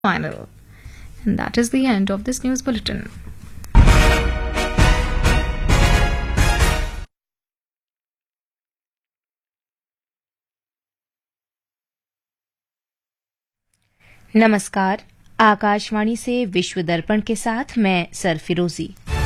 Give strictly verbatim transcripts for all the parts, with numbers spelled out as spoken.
final. And that is the end of this news bulletin. नमस्कार, आकाशवाणी से विश्व दर्पण के साथ मैं सरफिरोजी।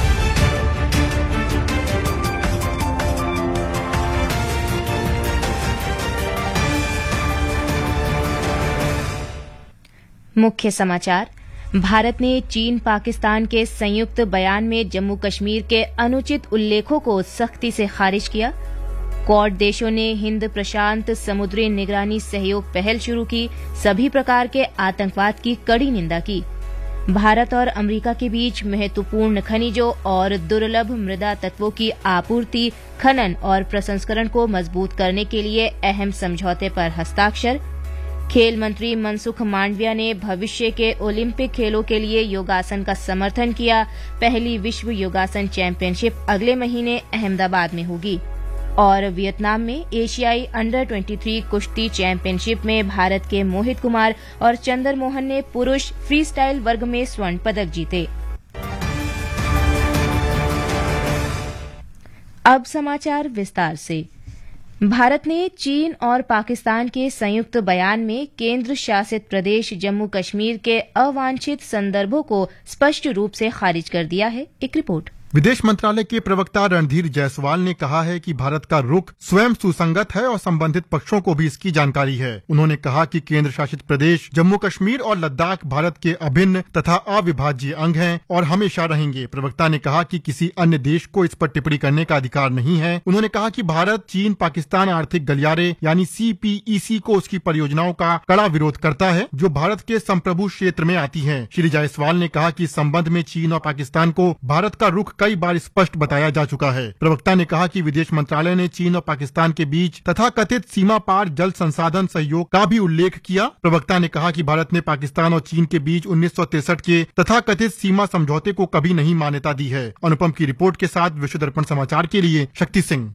मुख्य समाचार। भारत ने चीन पाकिस्तान के संयुक्त बयान में जम्मू कश्मीर के अनुचित उल्लेखों को सख्ती से खारिज किया। क्वाड देशों ने हिंद प्रशांत समुद्री निगरानी सहयोग पहल शुरू की। सभी प्रकार के आतंकवाद की कड़ी निंदा की। भारत और अमेरिका के बीच महत्वपूर्ण खनिजों और दुर्लभ मृदा तत्वों की आपूर्ति, खनन और प्रसंस्करण को मजबूत करने के लिए अहम समझौते पर हस्ताक्षर। खेल मंत्री मनसुख मांडविया ने भविष्य के ओलंपिक खेलों के लिए योगासन का समर्थन किया। पहली विश्व योगासन चैंपियनशिप अगले महीने अहमदाबाद में होगी। और वियतनाम में एशियाई अंडर तेईस कुश्ती चैंपियनशिप में भारत के मोहित कुमार और चंदर मोहन ने पुरुष फ्रीस्टाइल वर्ग में स्वर्ण पदक जीते। अब समाचार विस्तार से। भारत ने चीन और पाकिस्तान के संयुक्त बयान में केंद्र शासित प्रदेश जम्मू कश्मीर के अवांछित संदर्भों को स्पष्ट रूप से खारिज कर दिया है। एक रिपोर्ट। विदेश मंत्रालय के प्रवक्ता रणधीर जायसवाल ने कहा है कि भारत का रुख स्वयं सुसंगत है और संबंधित पक्षों को भी इसकी जानकारी है। उन्होंने कहा कि केंद्र शासित प्रदेश जम्मू कश्मीर और लद्दाख भारत के अभिन्न तथा अविभाज्य अंग हैं और हमेशा रहेंगे। प्रवक्ता ने कहा कि किसी अन्य देश को इस पर टिप्पणी करने का अधिकार नहीं है। उन्होंने कहा कि भारत चीन पाकिस्तान आर्थिक गलियारे यानी सी पी ई सी को उसकी परियोजनाओं का कड़ा विरोध करता है जो भारत के संप्रभु क्षेत्र में आती है। श्री जायसवाल ने कहा कि इस संबंध में चीन और पाकिस्तान को भारत का रुख कई बार स्पष्ट बताया जा चुका है। प्रवक्ता ने कहा कि विदेश मंत्रालय ने चीन और पाकिस्तान के बीच तथा कथित सीमा पार जल संसाधन सहयोग का भी उल्लेख किया। प्रवक्ता ने कहा कि भारत ने पाकिस्तान और चीन के बीच उन्नीस सौ तिरसठ के तथा कथित सीमा समझौते को कभी नहीं मान्यता दी है। अनुपम की रिपोर्ट के साथ विश्व दर्पण समाचार के लिए शक्ति सिंह।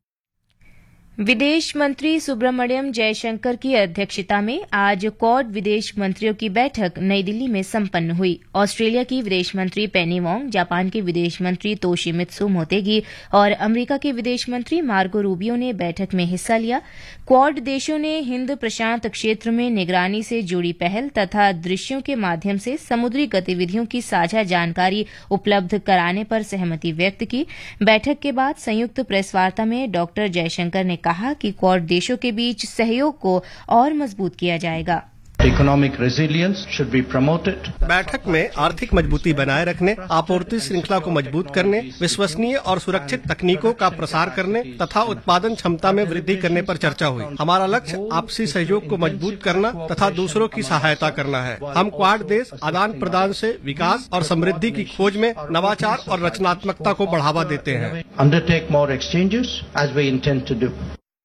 विदेश मंत्री सुब्रमण्यम जयशंकर की अध्यक्षता में आज क्वाड विदेश मंत्रियों की बैठक नई दिल्ली में संपन्न हुई। ऑस्ट्रेलिया की विदेश मंत्री पेनी वोंग, जापान के विदेश मंत्री तोशिमित्सु मोतेगी और अमेरिका के विदेश मंत्री मार्को रूबियो ने बैठक में हिस्सा लिया। क्वाड देशों ने हिंद प्रशांत क्षेत्र में निगरानी से जुड़ी पहल तथा दृश्यों के माध्यम से समुद्री गतिविधियों की साझा जानकारी उपलब्ध कराने पर सहमति व्यक्त की। बैठक के बाद संयुक्त प्रेस वार्ता में डॉक्टर जयशंकर ने कहा कि क्वाड देशों के बीच सहयोग को और मजबूत किया जाएगा। Economic resilience should be promoted. बैठक में आर्थिक मजबूती बनाए रखने, आपूर्ति श्रृंखला को मजबूत करने, विश्वसनीय और सुरक्षित तकनीकों का प्रसार करने तथा उत्पादन क्षमता में वृद्धि करने पर चर्चा हुई। हमारा लक्ष्य आपसी सहयोग को मजबूत करना तथा दूसरों की सहायता करना है। हम क्वाड देश आदान प्रदान से विकास और समृद्धि की खोज में नवाचार और रचनात्मकता को बढ़ावा देते हैं। Undertake more exchanges as we intend to do.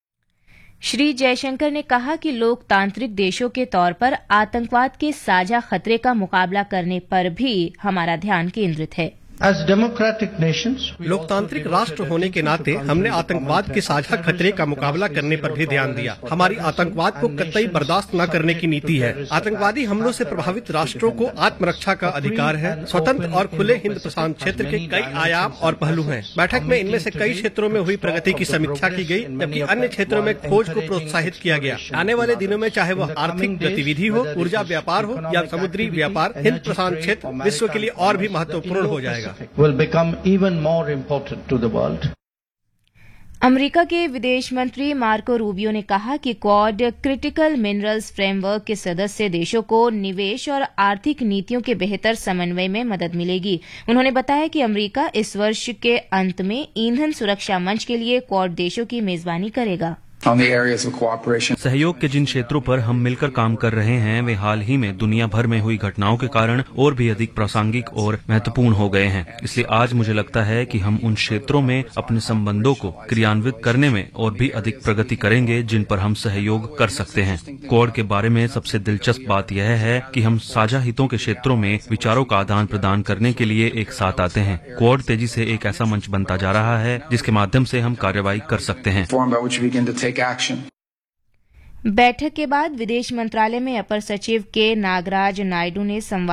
Shri Jaishankar ने कहा कि लोकतांत्रिक देशों के तौर पर आतंकवाद के साझा खतरे का मुकाबला करने पर भी हमारा ध्यान केंद्रित है। As democratic nations, लोकतांत्रिक राष्ट्र होने के नाते हमने आतंकवाद के साझा खतरे का मुकाबला करने पर भी ध्यान दिया। हमारी आतंकवाद को कतई बर्दाश्त न करने की नीति है। आतंकवादी हमलों से प्रभावित राष्ट्रों को आत्मरक्षा का अधिकार है। स्वतंत्र और खुले हिंद प्रशांत क्षेत्र के कई आयाम और पहलू हैं। बैठक में इनमें से कई क्षेत्रों में हुई प्रगति की समीक्षा की गई, जबकि अन्य क्षेत्रों में खोज को प्रोत्साहित किया गया। आने वाले दिनों में चाहे वह आर्थिक गतिविधि हो, ऊर्जा व्यापार हो या समुद्री व्यापार, हिंद प्रशांत क्षेत्र विश्व के लिए और भी महत्वपूर्ण हो जाएगा। will become even more important to the world. America के विदेश मंत्री मार्को रूबियो ने कहा कि क्वाड क्रिटिकल मिनरल्स फ्रेमवर्क के सदस्य देशों को निवेश और आर्थिक नीतियों के बेहतर समन्वय में मदद मिलेगी। उन्होंने बताया कि अमेरिका इस वर्ष के अंत में ईंधन सुरक्षा मंच के लिए क्वाड देशों की मेजबानी करेगा। सहयोग के जिन क्षेत्रों पर हम मिलकर काम कर रहे हैं वे हाल ही में दुनिया भर में हुई घटनाओं के कारण और भी अधिक प्रासंगिक और महत्वपूर्ण हो गए हैं। इसलिए आज मुझे लगता है कि हम उन क्षेत्रों में अपने संबंधों को क्रियान्वित करने में और भी अधिक प्रगति करेंगे जिन पर हम सहयोग कर सकते हैं। क्वाड के बारे में सबसे दिलचस्प बात यह है कि हम साझा हितों के क्षेत्रों में विचारों का आदान प्रदान करने के लिए एक साथ आते हैं। क्वाड तेजी से एक ऐसा मंच बनता जा रहा है जिसके माध्यम से हम कार्रवाई कर सकते हैं। बैठक के बाद विदेश मंत्रालय में अपर सचिव के नागराज नायडू ने संवाद